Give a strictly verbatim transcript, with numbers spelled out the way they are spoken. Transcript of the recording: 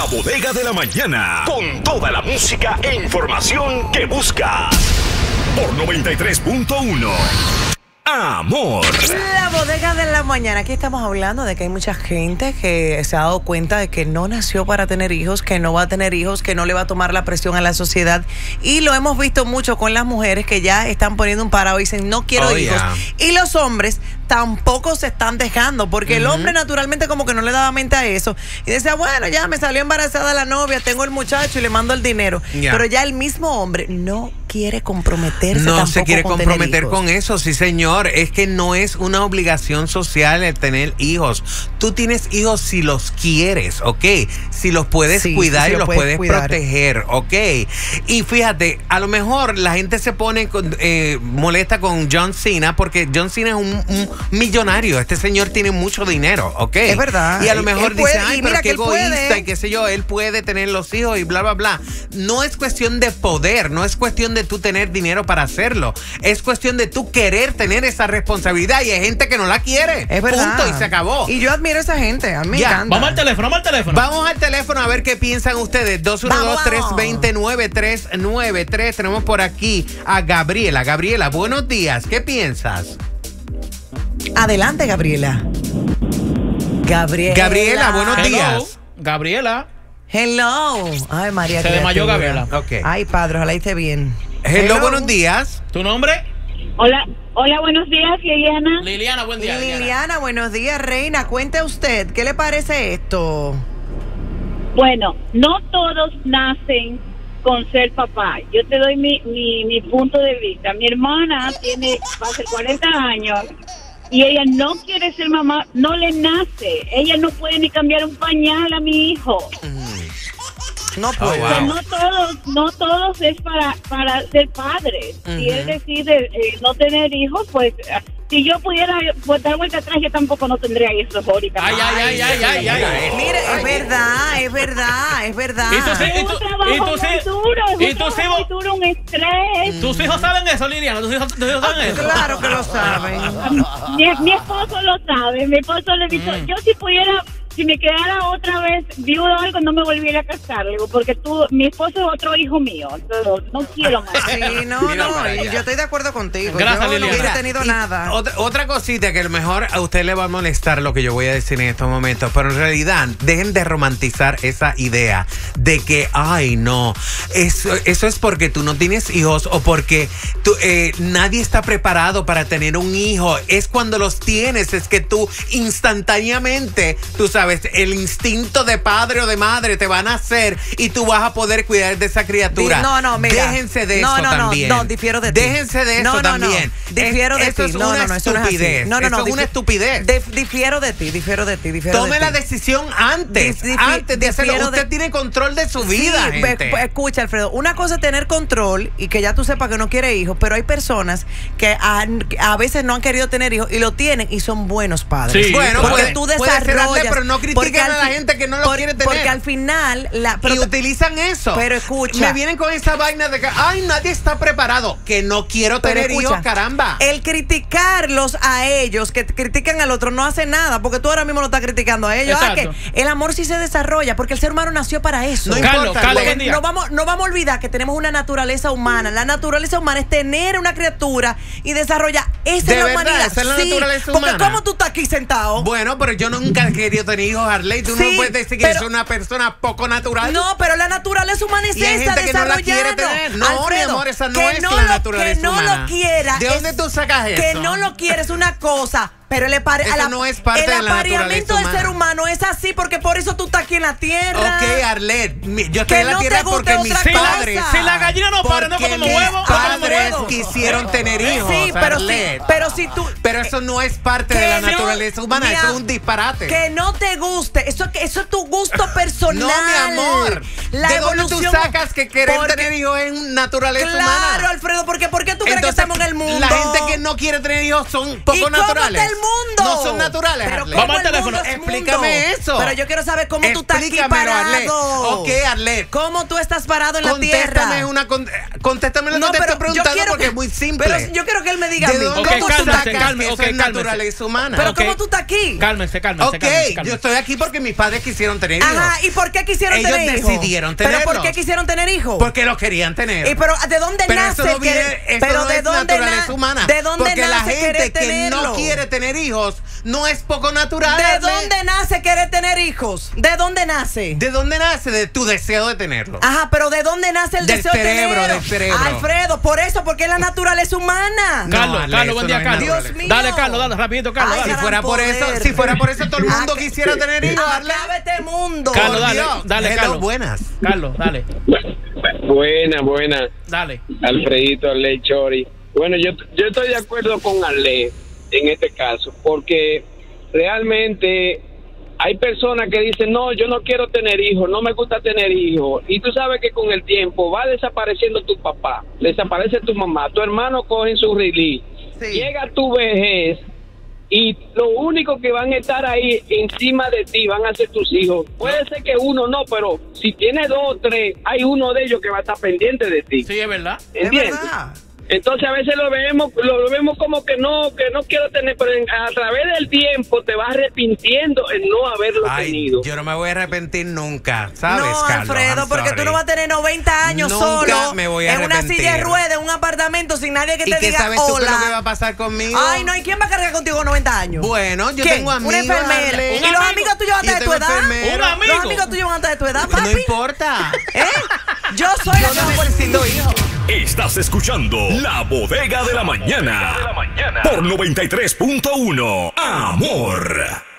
Bodega de la Mañana, con toda la música e información que buscas. Por noventa y tres punto uno. Amor. La Bodega de la Mañana. Aquí estamos hablando de que hay mucha gente que se ha dado cuenta de que no nació para tener hijos, que no va a tener hijos, que no le va a tomar la presión a la sociedad. Y lo hemos visto mucho con las mujeres que ya están poniendo un parado y dicen no quiero oh, hijos. Yeah. Y los hombres tampoco se están dejando, porque uh-huh. el hombre naturalmente como que no le daba mente a eso. Y decía, bueno, ya me salió embarazada la novia, tengo el muchacho y le mando el dinero. Yeah. Pero ya el mismo hombre no quiere comprometerse no tampoco se quiere con comprometer tener con eso, sí señor. Es que no es una obligación social el tener hijos. Tú tienes hijos si los quieres, ¿ok? Si los puedes sí, cuidar si y los puedes, puedes proteger, ¿ok? Y fíjate, a lo mejor la gente se pone eh, molesta con John Cena porque John Cena es un, un millonario. Este señor tiene mucho dinero, ¿ok? Es verdad. Y a lo mejor él dice, puede, ay, pero qué egoísta y qué sé yo, él puede tener los hijos y bla, bla, bla. No es cuestión de poder, no es cuestión de tú tener dinero para hacerlo. Es cuestión de tú querer tener esa responsabilidad y hay gente que no la quiere. Es verdad. Punto y se acabó. Y yo admiro a esa gente, a mí me encanta. Vamos al teléfono, vamos al teléfono. Vamos al teléfono a ver qué piensan ustedes. dos uno dos, tres dos cero, nueve tres nueve tres. Tenemos por aquí a Gabriela. Gabriela, buenos días. ¿Qué piensas? Adelante, Gabriela. Gabriela. Gabriela, buenos Hello. días. Gabriela. Hello. Ay, María. Se desmayó Gabriela. Okay. Ay, padre, ojalá esté bien. Hello, Hello, buenos días. ¿Tu nombre? Hola, hola, buenos días, Liliana. Liliana, buen día. Liliana, Liliana, buenos días, reina. Cuente usted, ¿qué le parece esto? Bueno, no todos nacen con ser papá. Yo te doy mi, mi, mi punto de vista. Mi hermana tiene, va a ser cuarenta años y ella no quiere ser mamá, no le nace. Ella no puede ni cambiar un pañal a mi hijo. No puede. Oh, wow. No todos, no todos es para, para ser padres. Uh-huh. Si él decide eh, no tener hijos, pues si yo pudiera pues, dar vuelta atrás, yo tampoco no tendría hijos ahorita. Ay, ay, ay, ay, ay, ay, ay. Mire, es verdad, es verdad, es verdad. ¿Y tus, es y tu, un trabajo y tus, muy duro, es y un tus trabajo hijos, muy duro, un estrés. ¿Tus hijos saben eso, Liliana? ¿Tus hijos, tus hijos saben eso? Claro que lo saben. Mi, mi esposo lo sabe, mi esposo le dijo, mm. yo si pudiera... Si me quedara otra vez viudo o algo, no me volviera a casar, digo, porque tú, mi esposo es otro hijo mío, no, no quiero más. Sí, no, no, yo estoy de acuerdo contigo. Gracias, yo Liliana. no hubiera tenido y nada. Otra, otra cosita que a lo mejor a usted le va a molestar lo que yo voy a decir en estos momentos, pero en realidad dejen de romantizar esa idea de que, ay, no, eso, eso es porque tú no tienes hijos o porque tú, eh, nadie está preparado para tener un hijo. Es cuando los tienes, es que tú instantáneamente, tú sabes, el instinto de padre o de madre te van a hacer y tú vas a poder cuidar de esa criatura. No, no, mira. Déjense de no, eso no, también. No, no, difiero de ti. Déjense de eso no, no, también. No, difiero de eso ti. Es no, una no, no, eso estupidez. No, no, no. Eso es una estupidez. De, difiero de ti, difiero de ti, difiero Tome de la ti. decisión antes. Dif, antes de hacerlo. Usted de... tiene control de su vida, sí, gente. Pues, escucha, Alfredo. Una cosa es tener control y que ya tú sepas que no quiere hijos, pero hay personas que han, a veces no han querido tener hijos y lo tienen y son buenos padres. Sí, bueno, porque puede, tú puede ser desarrollas. Arle, pero no critiquen a la gente que no lo por, quiere tener. Porque al final... La, pero, y utilizan eso. Pero escucha. Me vienen con esa vaina de que, ay, nadie está preparado. Que no quiero pero tener escucha, hijos, caramba. El criticarlos a ellos, que critican al otro, no hace nada. Porque tú ahora mismo lo estás criticando a ellos. Ah, que el amor sí se desarrolla, porque el ser humano nació para eso. No Carlos, importa. Carlos, Porque no, vamos, no vamos a olvidar que tenemos una naturaleza humana. La naturaleza humana es tener una criatura y desarrollar. Esa es la verdad, humanidad. Esa es la sí, naturaleza porque humana. ¿cómo tú estás aquí sentado? Bueno, pero yo nunca he querido tener hijos, Arley. Tú sí, no puedes decir que pero, es una persona poco natural. No, pero la naturaleza humana es y hay esa, gente que no la quiere tener. No, Alfredo, mi amor, esa no que es no la lo, naturaleza que no humana. lo quiera. ¿De dónde es, tú sacas eso? Que no lo quiere es una cosa. Pero el, apare eso la, no es parte el de la apareamiento naturaleza del ser humano es así porque por eso tú estás aquí en la tierra. Ok, Arlet, yo estoy que en la no tierra porque mis si padres. La, si la gallina no para, no comemos huevo. Mis padres quisieron tener hijos. Sí, pero Arlet. sí, pero si tú. Pero eso no es parte de la no, naturaleza humana, eso es un disparate. Que no te guste, eso, eso es tu gusto personal. No, mi amor. La ¿De dónde tú evolución- sacas que querer porque- tener hijos es naturaleza Claro, humana? Alfredo, porque ¿por qué tú crees que Entonces, estamos en el mundo? la gente que no quiere tener hijos son poco ¿Y cómo naturales. está el mundo? No son naturales, Pero Arlet. ¿cómo Vamos al el teléfono. mundo es Explícame mundo? eso. Pero yo quiero saber cómo tú estás aquí Explícamelo, parado. Arlet. Ok, Arlet. ¿Cómo tú estás parado en la tierra? Contéstame una con- contéstame lo No, que te pero estoy yo preguntando quiero porque que- es muy simple. Pero yo quiero que él me diga a ¿De mí. dónde Ok, tú cálmese, sacas cálmese, que ok, eso es cálmese. naturaleza humana? Pero Ok. ¿cómo tú estás aquí? Cálmense, cálmense, Ok, cálmense, yo cálmense. estoy aquí porque mis padres quisieron tener hijos. Ajá, ¿y por qué quisieron Ellos tener hijos? decidieron ¿Pero por tenerlos. qué quisieron tener hijos? Porque los querían tener. ¿Y pero de dónde Pero nace eso no el viene, querer- eso pero no de es dónde naturaleza na- humana. ¿De dónde Porque la nace gente querer que tenerlo? no quiere tener hijos no es poco natural. ¿De Arlet. dónde nace querer tener hijos? ¿De dónde nace? ¿De dónde nace? De tu deseo de tenerlo. Ajá, pero ¿de dónde nace el Del deseo cerebro, de tenerlo? del cerebro. Alfredo, por eso, porque es la naturaleza humana. No, Carlos, Arlet, Carlos, eso buen día, no es Carlos. Dios mío. Dale, Carlos, dale, rapidito, Carlos, Ay, dale. Si gran fuera por eso, poder. si fuera por eso todo el mundo Ac- quisiera tener hijos, Arlet. Acaba este mundo. Carlos, Por dale, Dios. dale, Hello, Carlos. buenas. Carlos, dale, Buena, buena. dale. Alfredito, Arley, Chori. Bueno, yo, yo estoy de acuerdo con Arley en este caso, porque realmente hay personas que dicen, no, yo no quiero tener hijos, no me gusta tener hijos. Y tú sabes que con el tiempo va desapareciendo tu papá, desaparece tu mamá, tu hermano coge su release, Sí. llega tu vejez y lo único que van a estar ahí encima de ti van a ser tus hijos. Puede ser que uno no, pero si tienes dos o tres, hay uno de ellos que va a estar pendiente de ti. Sí, es verdad. Es ¿Entiendes? verdad. Entonces a veces lo vemos lo, lo vemos como que no que no quiero tener, pero en- a través del tiempo te vas arrepintiendo en no haberlo Ay, tenido. yo no me voy a arrepentir nunca, ¿sabes, No, Carlos? Alfredo, I'm porque sorry. tú no vas a tener noventa años Nunca solo me voy a en una arrepentir. silla de ruedas, en un apartamento sin nadie que ¿Y te qué diga sabes tú qué es lo que va hola. a pasar conmigo? Ay, no, ¿y quién va a cargar contigo noventa años? Bueno, yo ¿Quién? tengo amigos. Una enfermera. Arley. ¿Y Un los amigo. amigos tuyos Yo antes de tu tengo edad? enfermero. Un amigo. Los amigos tuyos antes de tu edad, No papi. importa. ¿Eh? Yo soy la Yo que no voy a necesito hijos. Estás escuchando La Bodega de la Mañana por noventa y tres punto uno. Amor.